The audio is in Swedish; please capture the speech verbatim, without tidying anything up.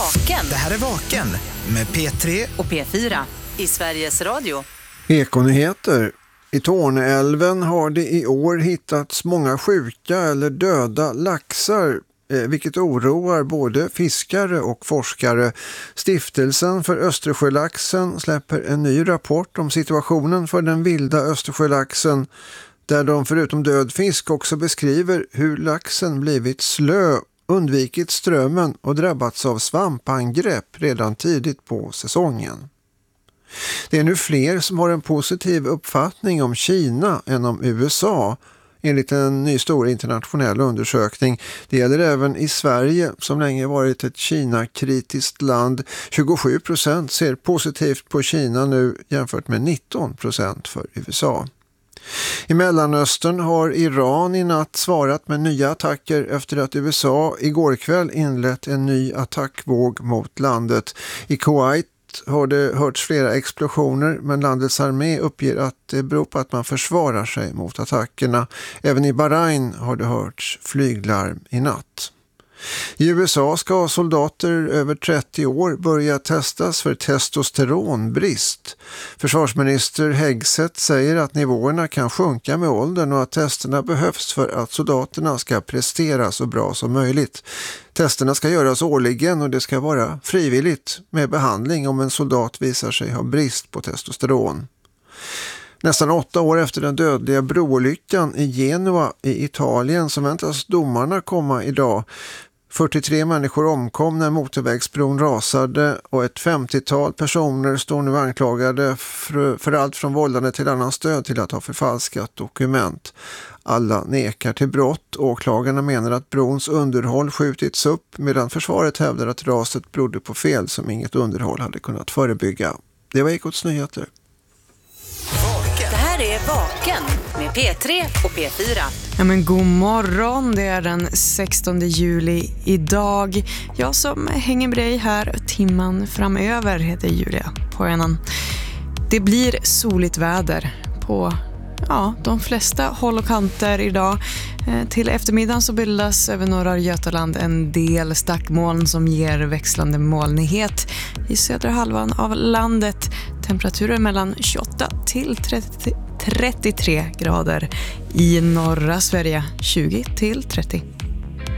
Vaken. Det här är Vaken med P tre och P fyra i Sveriges Radio. Ekonyheter. I Torneälven har det i år hittats många sjuka eller döda laxar, vilket oroar både fiskare och forskare. Stiftelsen för Östersjölaxen släpper en ny rapport om situationen för den vilda Östersjölaxen, där de förutom död fisk också beskriver hur laxen blivit slö, undvikit strömmen och drabbats av svampangrepp redan tidigt på säsongen. Det är nu fler som har en positiv uppfattning om Kina än om U S A, enligt en ny stor internationell undersökning. Det gäller även i Sverige, som länge varit ett Kina-kritiskt land. tjugosju procent ser positivt på Kina nu jämfört med nitton procent för U S A. I Mellanöstern har Iran i natt svarat med nya attacker efter att U S A igår kväll inlett en ny attackvåg mot landet. I Kuwait har det hörts flera explosioner, men landets armé uppger att det beror på att man försvarar sig mot attackerna. Även i Bahrain har det hörts flyglarm i natt. I U S A ska soldater över trettio år börja testas för testosteronbrist. Försvarsminister Hegseth säger att nivåerna kan sjunka med åldern och att testerna behövs för att soldaterna ska prestera så bra som möjligt. Testerna ska göras årligen och det ska vara frivilligt med behandling om en soldat visar sig ha brist på testosteron. Nästan åtta år efter den dödliga broolyckan i Genua i Italien så väntas domarna komma idag. fyrtiotre människor omkom när motorvägsbron rasade och ett femtiotal personer står nu anklagade för, för allt från vållande till annan stöd till att ha förfalskat dokument. Alla nekar till brott. Åklagarna menar att brons underhåll skjutits upp, medan försvaret hävdar att raset berodde på fel som inget underhåll hade kunnat förebygga. Det var Ekots nyheter. Det här är Vaken med P tre och P fyra. Ja, men god morgon, det är den sextonde juli idag. Jag som hänger med dig här timman framöver heter Julia Pojanen. Det blir soligt väder på ja, de flesta håll och kanter idag. Till eftermiddagen så bildas över norra Götaland en del stackmoln som ger växlande molnighet i södra halvan av landet. Temperaturer mellan tjugoåtta till trettio, trettiotre grader. I norra Sverige tjugo till trettio.